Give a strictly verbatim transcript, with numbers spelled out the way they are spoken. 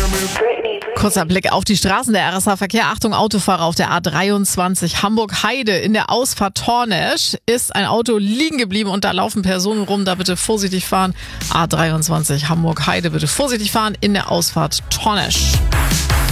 Kurzer Blick auf die Straßen der R S H-Verkehr. Achtung, Autofahrer auf der A dreiundzwanzig Hamburg-Heide. In der Ausfahrt Tornesch ist ein Auto liegen geblieben und da laufen Personen rum. Da bitte vorsichtig fahren. A dreiundzwanzig Hamburg-Heide, bitte vorsichtig fahren in der Ausfahrt Tornesch.